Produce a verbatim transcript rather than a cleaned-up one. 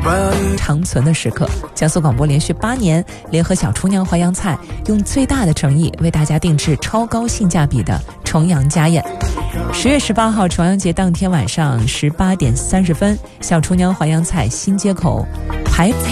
长存的时刻。江苏广播连续八年联合小厨娘淮扬菜，用最大的诚意为大家定制超高性价比的重阳家宴。十月十八号重阳节当天晚上十八点三十分，小厨娘淮扬菜新街口排